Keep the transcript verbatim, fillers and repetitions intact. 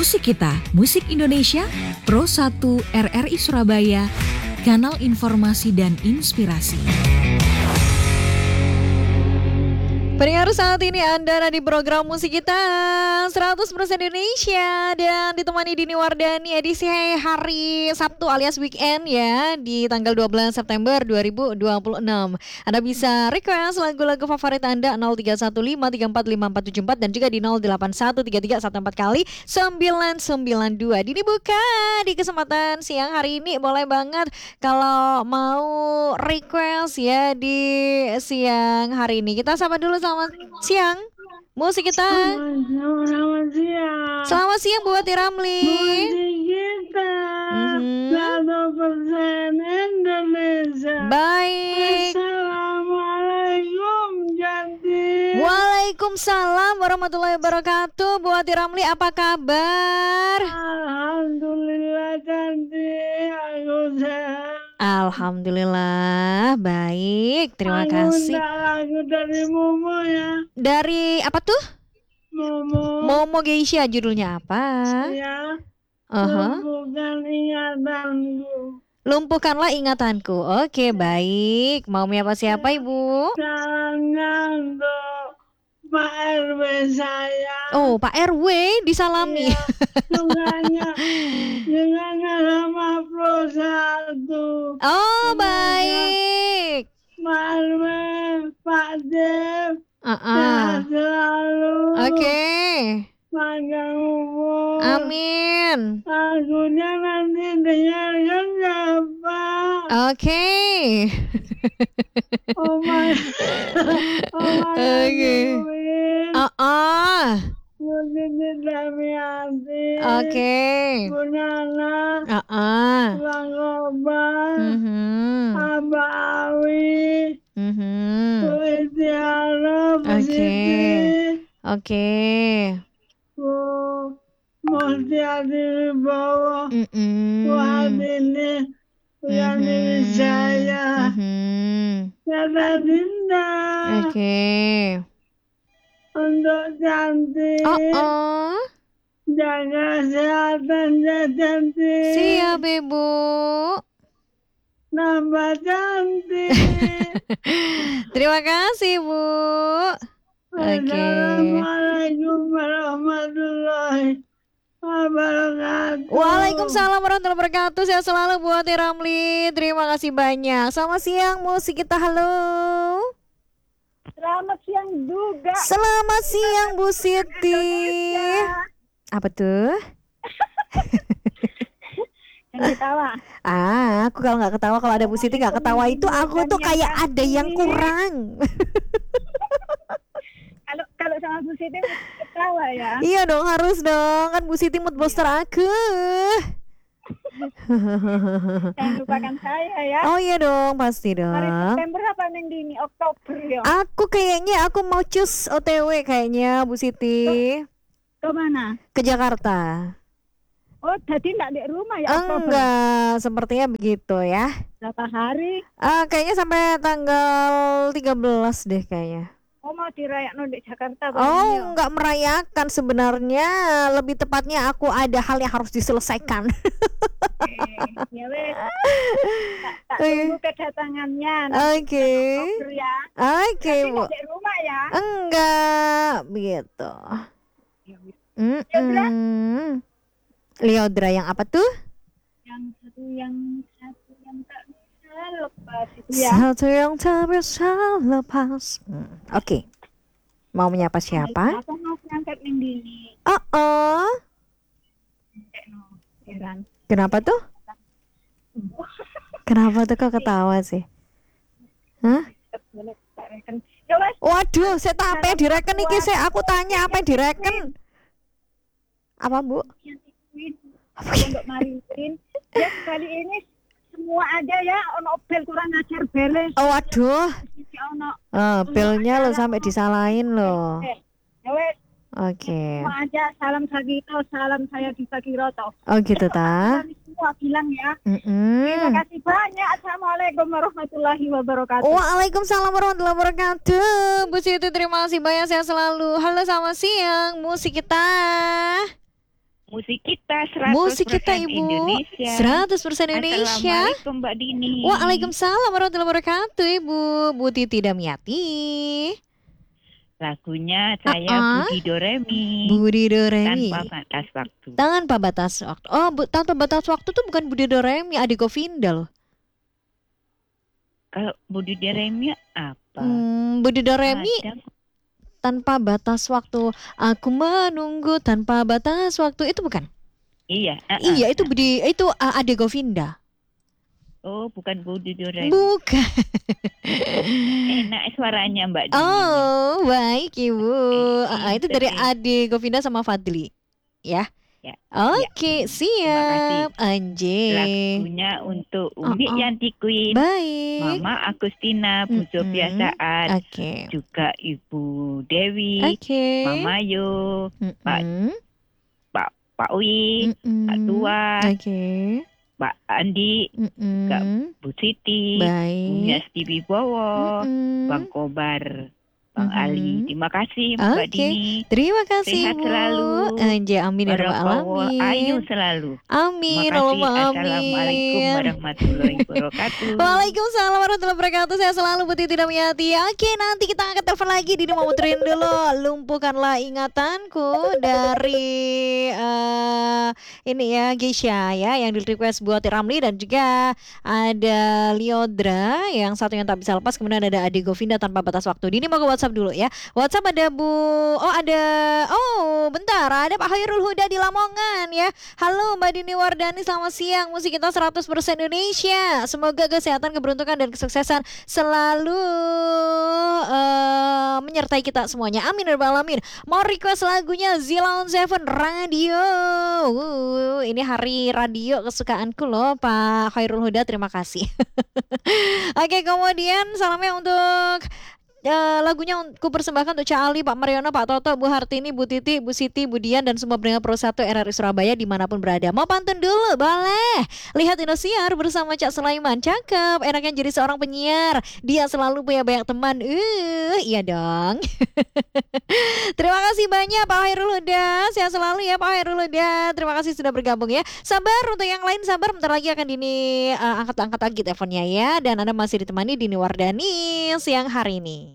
Musik Kita, Musik Indonesia, Pro satu R R I Surabaya, Kanal Informasi dan Inspirasi. Pendengar, saat ini Anda ada di program Musik Kita seratus persen Indonesia dan ditemani Dini Wardani edisi hari Sabtu alias weekend ya di tanggal dua belas September dua ribu dua puluh enam. Anda bisa request lagu-lagu favorit Anda nol tiga satu lima tiga empat lima empat tujuh empat dan juga di nol delapan satu tiga tiga satu empat kali sembilan sembilan dua. Dini buka di kesempatan siang hari ini, boleh banget kalau mau request ya di siang hari ini. Kita sapa dulu. Selamat siang, Musik Kita. Selamat siang. Selamat siang buat Ramli. Musik Kita seratus persen Indonesia. Baik. Assalamualaikum Janti. Waalaikumsalam warahmatullahi wabarakatuh. Buat Ramli, apa kabar? Alhamdulillah Janti, aku sehat. Alhamdulillah baik, terima aku kasih. Lagu dari Momo ya. Dari apa tuh? Momo. Momo Geisha, judulnya apa? Ya. Uh-huh. Lumpuhkan ingatanku. Lumpuhkanlah ingatanku. Oke, baik. Mau menyapa siapa, Ibu? Salam untuk Pak R W saya. Oh, Pak R W disalami. Iya, dengannya, dengannya sama Pro satu. Oh, baik. Pak R W, Pak Dev, Uh-uh. sehat selalu. Oke. Panjang umur. Amin. Lagunya nanti dengarkan ya Pak. Oke. Oh my. Oh my. Oke. Uh-uh. Musisi Damiati. Oke. Bu Nana. Uh-uh. Bang Oban. Mhm. Abah Awi. Mhm. Bu Itiara. Bu Oke. Siti. Oke. Bu Mustiati Wibowo. Mm-mm. Bu Adini. Bu Yani Wijaya. Mhm. Kata Dinda. Oke. Untuk Cantik. Oh-oh. Jaga kesehatan ya Cantik. Siap, Ibu. Nambah cantik. Terima kasih, Bu. Oke. Assalamualaikum warahmatullahi wabarakatuh. Waalaikumsalam warahmatullahi wabarakatuh. Sehat selalu buat Ramli. Terima kasih banyak. Selamat siang, Musik Kita. Halo. Selamat siang juga. Selamat siang, Bu Siti. Apa tuh? Yang ketawa. Ah, aku kalau nggak ketawa, kalau ada Bu Siti nggak ketawa itu aku tuh kayak ada yang kurang. Kalau kalau sama Bu Siti ketawa ya. Iya dong, harus dong. Kan Bu Siti mood booster aku. Jangan lupakan saya ya. Oh iya dong, pasti Hari dong. September apa neng Dini? Oktober ya. Aku kayaknya aku mau cus O T W kayaknya, Bu Siti. Ke mana? Ke Jakarta. Oh, jadi enggak di rumah ya Oktober? Enggak, sepertinya begitu ya. Berapa hari? Ah, kayaknya sampai tanggal tiga belas deh kayaknya. Oh, mau dirayakno di Jakarta. Oh, ya? enggak merayakan sebenarnya. Lebih tepatnya aku ada hal yang harus diselesaikan. Oke, ya wes. Tak, tak tunggu kedatangannya. Oke. Oktober ya. Oke, Tapi Bu. enggak di rumah ya. Enggak, begitu. Ya wes. Mm-mm. Liodra yang apa tuh? Yang satu yang satu yang tak bisa lepas itu ya. Satu yang tak bisa lepas. Hmm, Oke. Mau menyapa siapa? Aku mau berangkat neng Dini. Oh, oh. Tekno, Iran. Kenapa tuh? Kenapa tuh kok ketawa sih? Hah? Ya wes. Waduh, saya tak apa yang direken iki saya aku tanya apa yang direken? Apa, Bu? Untuk Maritin ya kali ini semua ada ya ono bel kurang ajar beles. Oh, waduh. Ono Oh, belnya lo sampai disalahin lo. ya wes Oke. semua aja salam Sagito, salam saya di Sagiroto. Oh, gitu ta? Kami semua bilang ya. Mm-mm. Terima kasih banyak. Assalamualaikum warahmatullahi wabarakatuh. Waalaikumsalam warahmatullahi wabarakatuh. Bu Siti, terima kasih banyak, sehat selalu. Halo, selamat siang, Musik Kita. musik kita seratus Musik kita persen Ibu Indonesia. seratus persen Indonesia. Assalamualaikum Mbak Dini. Waalaikumsalam warahmatullahi wabarakatuh Ibu. Bu Titi Damiati. Lagunya saya Uh-uh. Budi Doremi. Budi Doremi. Tanpa batas waktu. Tanpa batas waktu. Oh, bu, tanpa batas waktu tuh bukan Budi Doremi, adik Govinda loh. Kalau Budi Doremi apa? Hmm, Budi Doremi Ada. tanpa batas waktu. Aku menunggu tanpa batas waktu itu bukan? Iya. uh-uh. Iya, itu Budi itu uh, adik Govinda. Oh, bukan Budi Doremi. Bukan. Enak suaranya Mbak Dini. Oh, baik Ibu. Eh, Ah, itu dari eh. adik Govinda sama Fadli. Ya. Ya, Oke, siap. Anjing. Lagunya untuk Umi Oh, oh. Yanti Queen, Baik. Mama Agustina, Bu Mm-mm. Sofia Saat, Oke. juga Ibu Dewi, Oke. Mama Yo, Pak Mm-mm. Pak Pak Wi, Mm-mm. Pak Tua, Oke. Pak Andi, Kak Mm-mm. Bu Siti, Bu Baik. Yasti Wibowo, Mm-mm. Bang Kobar, Bang Mhm. Ali. Terima kasih Mbak Oke. Dini. Terima kasih Sehat Bu. selalu. Anjay, amin ya rabbal Barakallahu ayu alamin. selalu. Amin, Terima kasih. Allahumma Assalamualaikum amin. warahmatullahi wabarakatuh. Waalaikumsalam warahmatullahi wabarakatuh. Saya selalu Bu Titi Damiati. Oke, nanti kita angkat telepon lagi. Dini mau muterin dulu Lumpuhkanlah Ingatanku dari eh, ini ya Geisha ya, yang di request buat Ramli, dan juga ada Liodra yang satu yang tak bisa lepas. Kemudian ada Adi Govinda tanpa batas waktu. Dini mau ke WhatsApp dulu ya. WhatsApp ada Bu. Oh ada. Oh bentar, ada Pak Khairul Huda di Lamongan ya. Halo Mbak Dini Wardani, selamat siang. Musik kita seratus persen Indonesia. Semoga kesehatan, keberuntungan, dan kesuksesan selalu uh, menyertai kita semuanya. Amin ya rabbal alamin. Mau request lagunya Zilon Seven Radio. Uh, ini hari radio kesukaanku loh Pak Khairul Huda. Terima kasih. Oke, kemudian salamnya untuk Uh, lagunya aku persembahkan untuk Cak Ali, Pak Mariono, Pak Toto, Bu Hartini, Bu Titi, Bu Siti, Bu Dian, dan semua pendengar Pro satu R R I Surabaya dimanapun berada. Mau pantun dulu? Boleh. Lihat Indosiar bersama Cak Sulaiman. Cakep, enaknya jadi seorang penyiar. Dia selalu punya banyak teman. Uh, iya dong. Terima kasih banyak Pak Khairul Huda. Sehat selalu ya Pak Khairul Huda. Terima kasih sudah bergabung ya. Sabar untuk yang lain, sabar. Bentar lagi akan Dini uh, angkat-angkat lagi teleponnya ya. Dan Anda masih ditemani Dini Wardani siang hari ini.